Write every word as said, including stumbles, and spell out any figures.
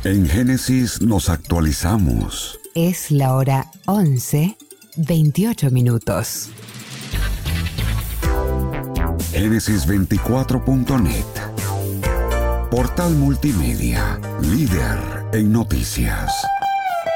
En Génesis nos actualizamos. Es la hora once, veintiocho minutos. Génesis veinticuatro punto net. Portal multimedia, líder en noticias.